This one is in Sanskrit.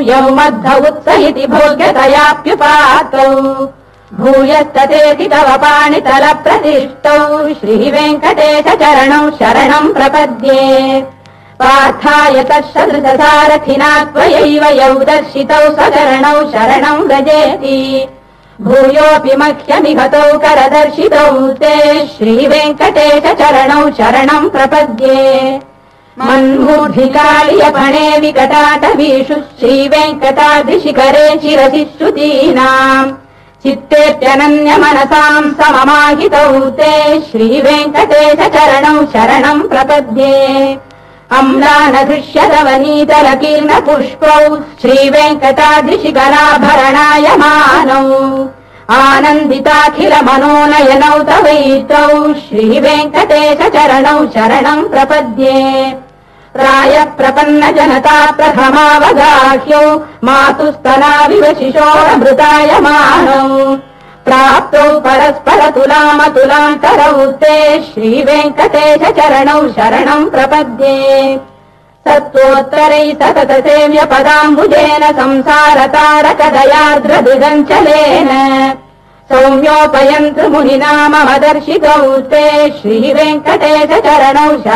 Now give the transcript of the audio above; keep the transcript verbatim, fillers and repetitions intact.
यौ मद्ध उत्स इति भोग्यतयाप्युपातौ भूयस्ततेति तव पाणितलप्रतिष्ठौ श्रीवेङ्कटेश चरणौ शरणम् प्रपद्ये पार्थाय तत्सदृशसारथिना त्वयैव यौ दर्शितौ स्वचरणौ शरणम् व्रजेति भूयोऽपि मह्यमिहतौ करदर्शितौ ते श्रीवेङ्कटेश चरणौ शरणम् प्रपद्ये मन्मूर्धिकालियपणे विकटाटवीषु श्रीवेङ्कटाद्रिशिखरे शिरसि श्रुतीनाम् चित्तेऽप्यनन्यमनसाम् सममाहितौ ते श्रीवेङ्कटेश चरणौ शरणम् प्रपद्ये अम्लानधृष्यदवनीतलकीर्णपुष्पौ श्रीवेङ्कटाद्रिशिखराभरणायमानौ आनन्दिताखिल मनोनयनौ तवैतौ श्रीवेङ्कटेश चरणौ शरणम् प्रपद्ये प्रायः प्रपन्न जनता प्रथमावगाह्यौ मातुस्तनाविव शिशोरमृतायमानौ प्राप्तौ परस्पर तुलामतुलान्तरौ ते श्रीवेङ्कटेश चरणौ शरणम् प्रपद्ये सत्त्वोत्तरै सतत सेव्य पदाम्बुजेन संसारतारकदयार्द्रदिगञ्चलेन सौम्योपयन्तु मुनिना मम दर्शितौ ते श्रीवेङ्कटेश चरणौ